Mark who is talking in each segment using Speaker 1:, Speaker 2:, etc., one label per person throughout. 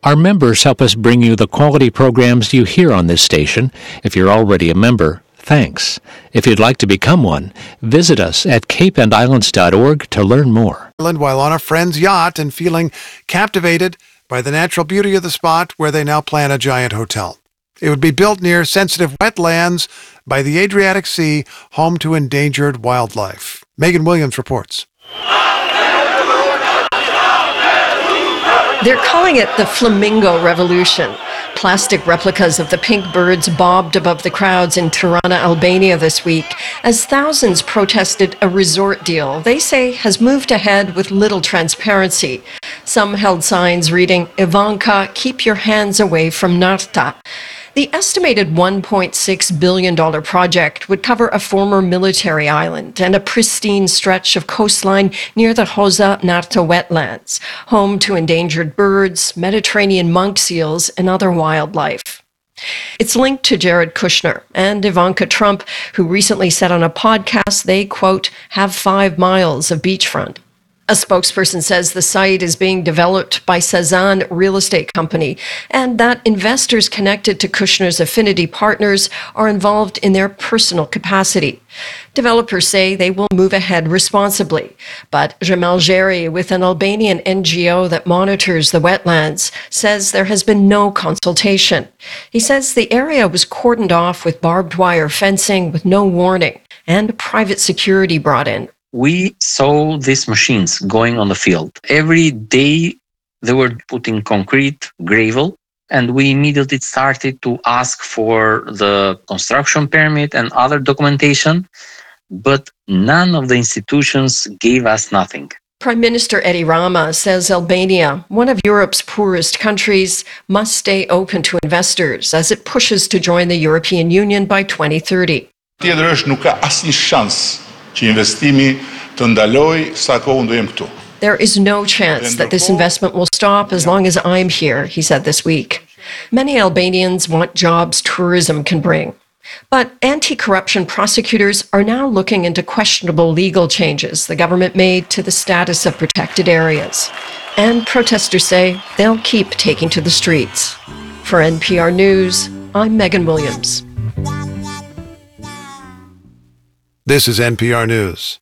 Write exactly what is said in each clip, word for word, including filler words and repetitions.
Speaker 1: Our members help us bring you the quality programs you hear on this station. If you're already a member, thanks. If you'd like to become one, visit us at cape and islands dot org to learn more.
Speaker 2: While on a friend's yacht and feeling captivated by the natural beauty of the spot where they now plan a giant hotel. It would be built near sensitive wetlands by the Adriatic Sea, home to endangered wildlife. Megan Williams reports.
Speaker 3: They're calling it the Flamingo Revolution. Plastic replicas of the pink birds bobbed above the crowds in Tirana, Albania this week as thousands protested a resort deal they say has moved ahead with little transparency. Some held signs reading, "Ivanka, keep your hands away from Narta." The estimated one point six billion dollars project would cover a former military island and a pristine stretch of coastline near the Hoza Narta wetlands, home to endangered birds, Mediterranean monk seals, and other wildlife. It's linked to Jared Kushner and Ivanka Trump, who recently said on a podcast they, quote, have five miles of beachfront. A spokesperson says the site is being developed by Cezanne Real Estate Company and that investors connected to Kushner's affinity partners are involved in their personal capacity. Developers say they will move ahead responsibly, but Jamal Geri, with an Albanian N G O that monitors the wetlands, says there has been no consultation. He says the area was cordoned off with barbed wire fencing with no warning and private security brought in.
Speaker 4: We saw these machines going on the field. Every day they were putting concrete, gravel, and we immediately started to ask for the construction permit and other documentation, but none of the institutions gave us nothing.
Speaker 3: Prime Minister Edi Rama says Albania, one of Europe's poorest countries, must stay open to investors as it pushes to join the European Union by twenty thirty.
Speaker 5: Tjetër është nuk ka asnjë shans që investimi të ndalojë sa kohë do jem këtu.
Speaker 3: There is no chance that this investment will stop as long as I'm here, he said this week. Many Albanians want jobs tourism can bring. But anti-corruption prosecutors are now looking into questionable legal changes the government made to the status of protected areas. And protesters say they'll keep taking to the streets. For N P R News, I'm Megan Williams.
Speaker 2: This is N P R News.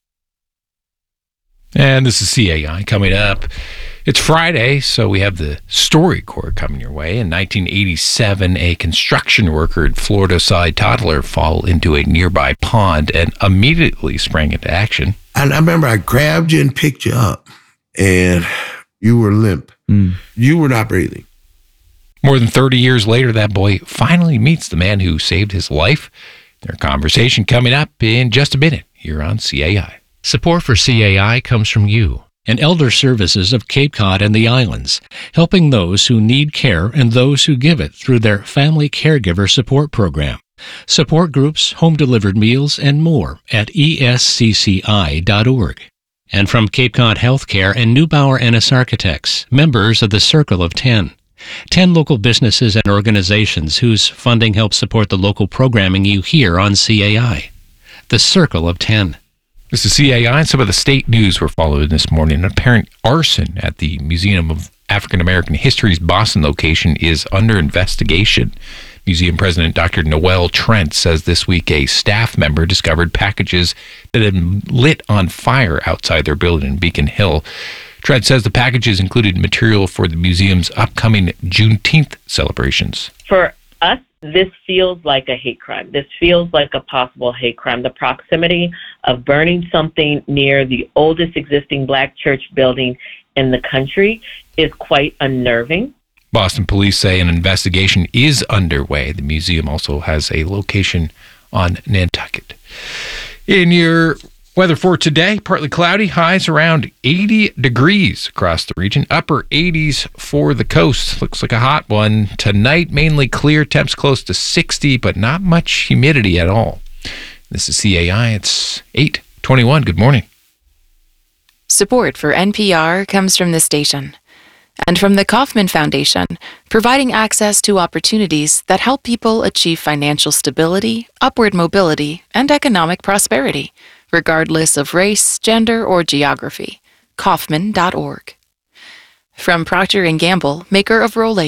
Speaker 6: And this is C A I coming up. It's Friday, so we have the Story Corps coming your way. In nineteen eighty-seven, a construction worker at Florida saw a toddler fall into a nearby pond and immediately sprang into action.
Speaker 7: And I remember I grabbed you and picked you up, and you were limp. Mm. You were not breathing.
Speaker 6: More than thirty years later, that boy finally meets the man who saved his life. Their conversation coming up in just a minute here on C A I.
Speaker 1: Support for C A I comes from you and Elder Services of Cape Cod and the Islands, helping those who need care and those who give it through their Family Caregiver Support Program. Support groups, home-delivered meals, and more at E S C C I dot org. And from Cape Cod Healthcare and Neubauer Ennis Architects, members of the Circle of Ten. Ten local businesses and organizations whose funding helps support the local programming you hear on C A I. The Circle of Ten.
Speaker 6: This is C A I, and some of the state news we're following this morning. An apparent arson at the Museum of African American History's Boston location is under investigation. Museum President Doctor Noel Trent says this week a staff member discovered packages that had been lit on fire outside their building in Beacon Hill. Trent says the packages included material for the museum's upcoming Juneteenth celebrations.
Speaker 8: For us, this feels like a hate crime. This feels like a possible hate crime. The proximity of burning something near the oldest existing Black church building in the country is quite unnerving.
Speaker 6: Boston police say an investigation is underway. The museum also has a location on Nantucket. In your weather for today, partly cloudy, highs around eighty degrees across the region, upper eighties for the coast. Looks like a hot one. Tonight, mainly clear, temps close to sixty, but not much humidity at all. This is C A I. It's eight twenty-one. Good morning.
Speaker 9: Support for N P R comes from the station and from the Kauffman Foundation, providing access to opportunities that help people achieve financial stability, upward mobility, and economic prosperity, regardless of race, gender, or geography. Kauffman dot org. From Procter and Gamble, maker of Rolaids.